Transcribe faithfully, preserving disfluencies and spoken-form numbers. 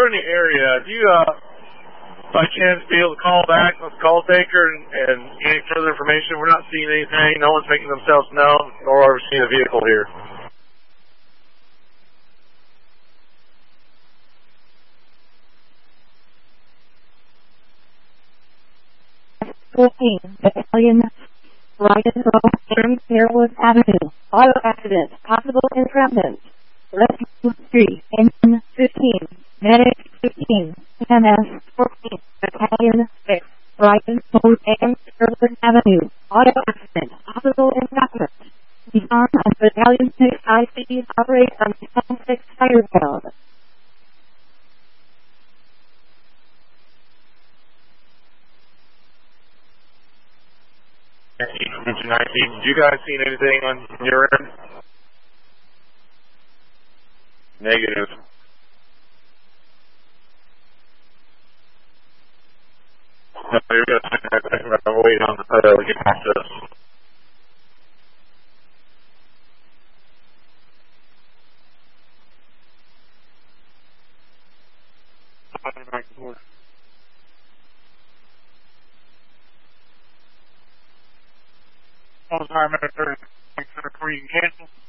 we're in the area, do you, uh, by chance be able to call back with the call taker and, and any further information? We're not seeing anything. No one's making themselves known, nor are we seeing a vehicle here. fourteen, Battalion, Brighton Road, Fairwood Avenue, auto accident, possible entrapment, rescue three, engine fifteen, medic fifteen, M S fourteen, Battalion six, Brighton Road and Fairwood Avenue, auto accident, possible entrapment. Beyond on Battalion six I C operate on Battalion six Firebound. Engine nineteen, did you guys see anything on your end? Negative. No, you're good. I'm waiting on the uh, get past this. Alzheimer's, before you can cancel.